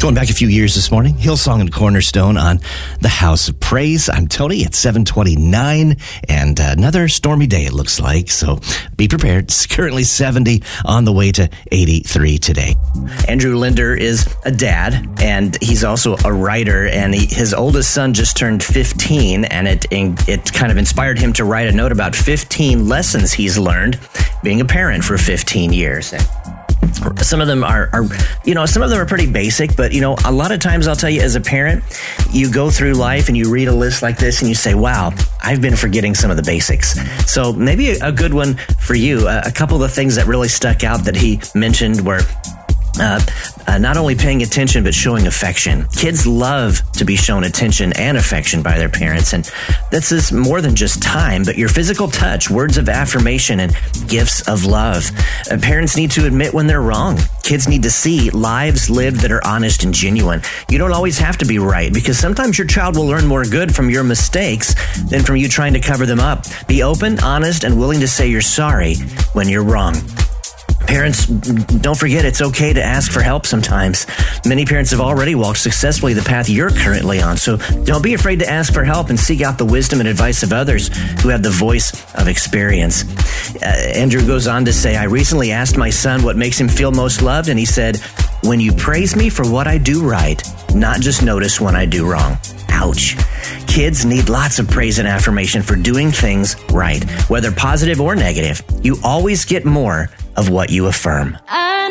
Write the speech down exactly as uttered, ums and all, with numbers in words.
Going back a few years this morning, Hillsong and Cornerstone on the House of Praise. I'm Tony at seven twenty-nine, and another stormy day it looks like, so be prepared. It's currently seventy, on the way to eighty-three today. Andrew Linder is a dad, and he's also a writer, and he, his oldest son just turned fifteen, and it it kind of inspired him to write a note about fifteen lessons he's learned being a parent for fifteen years. Some of them are, are, you know, some of them are pretty basic, but, you know, a lot of times I'll tell you as a parent, you go through life and you read a list like this and you say, wow, I've been forgetting some of the basics. So maybe a, a good one for you. A, a couple of the things that really stuck out that he mentioned were Uh, uh, not only paying attention, but showing affection. Kids love to be shown attention and affection by their parents. And this is more than just time, but your physical touch, words of affirmation, and gifts of love. Uh, parents need to admit when they're wrong. Kids need to see lives lived that are honest and genuine. You don't always have to be right, because sometimes your child will learn more good from your mistakes than from you trying to cover them up. Be open, honest, and willing to say you're sorry when you're wrong. Parents, don't forget it's okay to ask for help sometimes. Many parents have already walked successfully the path you're currently on, so don't be afraid to ask for help and seek out the wisdom and advice of others who have the voice of experience. Uh, Andrew goes on to say, I recently asked my son what makes him feel most loved, and he said, when you praise me for what I do right, not just notice when I do wrong. Ouch. Kids need lots of praise and affirmation for doing things right, whether positive or negative. You always get more of what you affirm.